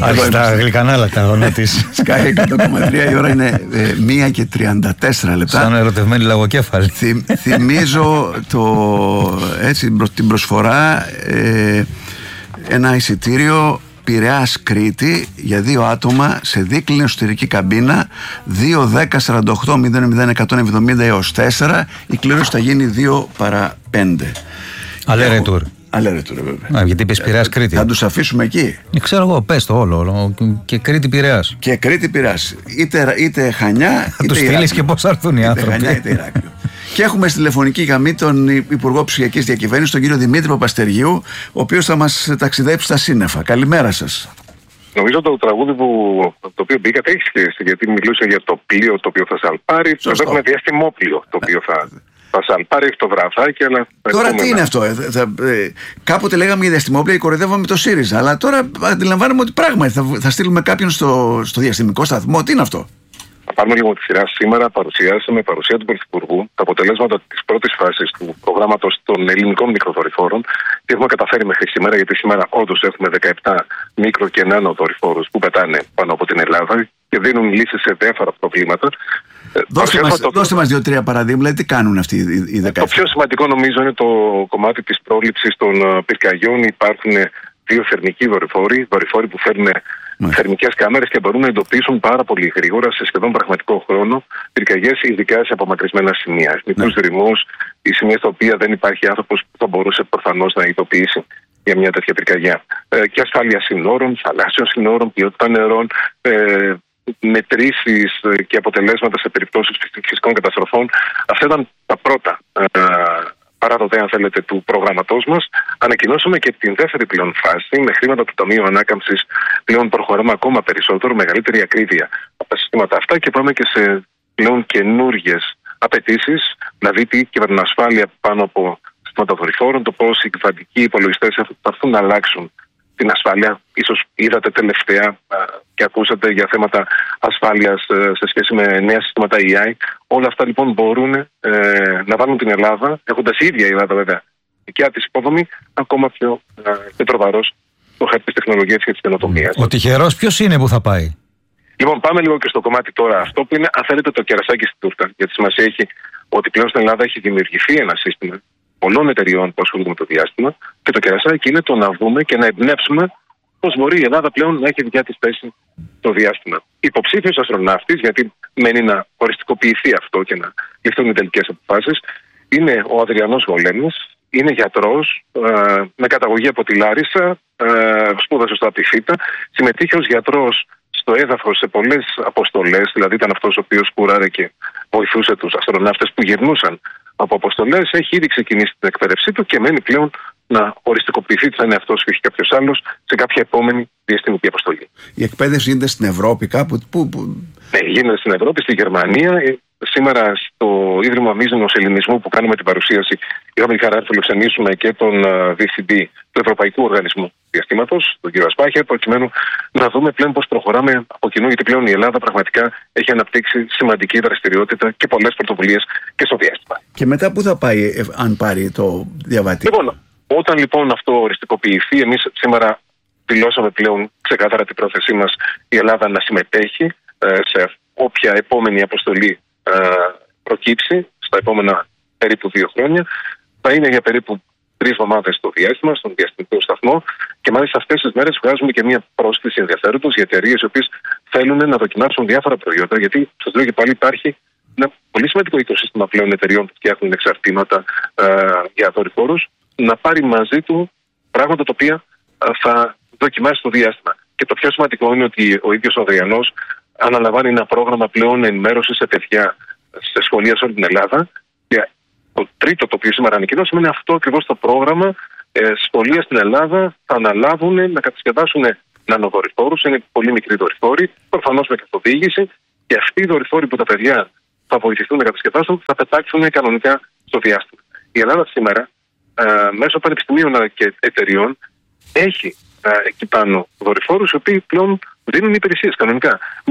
Στα γλυκανάλα τα αγώνα της Sky 100,3, η ώρα είναι 1:34 λεπτά. Σαν ερωτευμένη λαγοκέφαλη. Θυμίζω την προσφορά, ένα εισιτήριο Πειραιάς Κρήτη για 2 άτομα σε δίκλινη εσωτερική καμπίνα 2-10-48-00-170 έως 4. Η κλήρωση θα γίνει 2 παρά 5. Αλέρετουρ. Αλέρετουρ, βέβαια. Γιατί είπες Πειραιάς Κρήτη. Θα τους αφήσουμε εκεί. Ξέρω εγώ, πες το όλο. Και Κρήτη Πειραιάς. Και Κρήτη Πειραιάς. Είτε Χανιά. Θα τους στείλεις και πώς θα έρθουν οι άνθρωποι. Είτε Χανιά είτε Ηράκλειο. Και έχουμε στη τηλεφωνική γραμμή τον Υπουργό Ψηφιακής Διακυβέρνησης, τον κύριο Δημήτρη Παπαστεργίου, ο οποίος θα μας ταξιδέψει στα σύννεφα. Καλημέρα σας. Νομίζω το τραγούδι το οποίο μπήκατε έχει σχέση, γιατί μιλούσε για το πλοίο το οποίο θα σαλπάρει. Εδώ έχουμε διαστημόπλοιο το οποίο θα σαλπάρει, έχει το βραδάκι. Αλλά τώρα τι είναι αυτό, κάποτε λέγαμε για διαστημόπλοια, κοροϊδεύαμε το ΣΥΡΙΖΑ, αλλά τώρα αντιλαμβάνομαι ότι πράγματι θα στείλουμε κάποιον στο διαστημικό σταθμό. Τι είναι αυτό? Θα πάρουμε λίγο τη σειρά. Σήμερα παρουσιάσαμε παρουσία του Πρωθυπουργού τα αποτελέσματα τη πρώτη φάση του προγράμματος των ελληνικών μικροδορυφόρων. Τι έχουμε καταφέρει μέχρι σήμερα, γιατί σήμερα όντως έχουμε 17 μικρο και νάνο δορυφόρους που πετάνε πάνω από την Ελλάδα και δίνουν λύσεις σε διάφορα προβλήματα. Δώστε μας 2-3 παραδείγματα, τι κάνουν αυτοί οι 17. Το πιο σημαντικό νομίζω είναι το κομμάτι της πρόληψης των πυρκαγιών. Υπάρχουν 2 θερμικοί δορυφόροι που φέρνουν θερμικές κάμερες και μπορούν να εντοπίσουν πάρα πολύ γρήγορα, σε σχεδόν πραγματικό χρόνο, πυρκαγιές, ειδικά σε απομακρυσμένα σημεία. Εθνικούς δρυμούς, οι σημεία στα οποία δεν υπάρχει άνθρωπος που θα μπορούσε προφανώς να ειδοποιήσει για μια τέτοια πυρκαγιά. Και ασφάλεια συνόρων, θαλάσσιων συνόρων, ποιότητα νερών, μετρήσεις και αποτελέσματα σε περιπτώσεις φυσικών καταστροφών. Αυτά ήταν τα πρώτα παράδοτα, αν θέλετε, του προγραμματός μας. Ανακοινώσαμε και την δεύτερη πλέον φάση. Με χρήματα του Ταμείου Ανάκαμψης πλέον προχωράμε ακόμα περισσότερο, μεγαλύτερη ακρίβεια από τα συστήματα αυτά και πάμε και σε πλέον καινούργιες απαιτήσεις, δηλαδή την κυβερνοασφάλεια πάνω από συστήματα δορυφόρων, το πώς οι κυβερνητικοί υπολογιστές θα έρθουν να αλλάξουν την ασφάλεια. Ίσως είδατε τελευταία και ακούσατε για θέματα ασφάλειας σε σχέση με νέα συστήματα AI. Όλα αυτά λοιπόν μπορούν να βάλουν την Ελλάδα, έχοντας η ίδια η Ελλάδα βέβαια δικιά της υπόδομη, ακόμα πιο πετροβαρός το χάρτη της τεχνολογίας και της καινοτομίας. Ο τυχερός ποιος είναι που θα πάει? Λοιπόν, πάμε λίγο και στο κομμάτι τώρα αυτό που είναι, αν θέλετε, το κερασάκι στην τούρτα. Γιατί σημασία έχει ότι πλέον στην Ελλάδα έχει δημιουργηθεί ένα σύστημα πολλών εταιριών που ασχολούνται με το διάστημα και το κερασάκι είναι το να δούμε και να εμπνεύσουμε πώς μπορεί η Ελλάδα πλέον να έχει δικιά της θέση στο διάστημα. Υποψήφιος αστροναύτης, γιατί μένει να οριστικοποιηθεί αυτό και να ληφθούν οι τελικές αποφάσεις, είναι ο Αδριανός Γολέμης. Είναι γιατρός με καταγωγή από τη Λάρισα, σπούδασε στο Απιθύτα, συμμετείχε ως γιατρός στο έδαφος σε πολλές αποστολές, δηλαδή ήταν αυτός ο οποίος κουράρε και βοηθούσε τους αστροναύτες που γυρνούσαν από αποστολές. Έχει ήδη ξεκινήσει την εκπαίδευσή του και μένει πλέον να οριστικοποιηθεί ότι θα είναι αυτός και όχι κάποιος άλλος σε κάποια επόμενη διαστημική αποστολή. Η εκπαίδευση γίνεται στην Ευρώπη κάπου? Ναι, γίνεται στην Ευρώπη, στη Γερμανία. Σήμερα στο Ίδρυμα Μίζωνος Ελληνισμού που κάνουμε την παρουσίαση, είχαμε τη χαρά να φιλοξενήσουμε και τον διευθυντή του Ευρωπαϊκού Οργανισμού Διαστήματος, τον κύριο Ασπάχερ, προκειμένου να δούμε πλέον πώς προχωράμε από κοινού, γιατί πλέον η Ελλάδα πραγματικά έχει αναπτύξει σημαντική δραστηριότητα και πολλές πρωτοβουλίες και στο διάστημα. Και μετά πού θα πάει, αν πάρει το διαβατήριο? Λοιπόν, όταν λοιπόν αυτό οριστικοποιηθεί, εμείς σήμερα δηλώσαμε πλέον ξεκάθαρα την πρόθεσή μας η Ελλάδα να συμμετέχει σε όποια επόμενη αποστολή προκύψει στα επόμενα περίπου 2 χρόνια. Θα είναι για περίπου 3 εβδομάδες στο διάστημα, στον διαστημικό σταθμό και μάλιστα αυτές τις μέρες βγάζουμε και μια πρόσκληση ενδιαφέροντος για εταιρείες οι οποίες θέλουν να δοκιμάσουν διάφορα προϊόντα, γιατί σας λέω και πάλι υπάρχει ένα πολύ σημαντικό οικοσύστημα πλέον εταιρεών που φτιάχνουν εξαρτήματα για δορυφόρους, να πάρει μαζί του πράγματα τα οποία θα δοκιμάσει στο διάστημα. Και το πιο σημαντικό είναι ότι ο ίδιος ο Αδριανός αναλαμβάνει ένα πρόγραμμα πλέον ενημέρωσης σε παιδιά, σε σχολεία σε όλη την Ελλάδα. Και το τρίτο το οποίο σήμερα ανακοινώσαμε είναι αυτό ακριβώς το πρόγραμμα. Σχολεία στην Ελλάδα θα αναλάβουν να κατασκευάσουν νανοδορυφόρους, είναι πολύ μικροί δορυφόροι, προφανώς με καθοδήγηση, και αυτοί οι δορυφόροι που τα παιδιά θα βοηθηθούν να κατασκευάσουν θα πετάξουν κανονικά στο διάστημα. Η Ελλάδα σήμερα, μέσω πανεπιστημίων και εταιριών, έχει εκεί πάνω δορυφόρους οι οποίοι πλέον δίνουν υπηρεσίες κανονικά.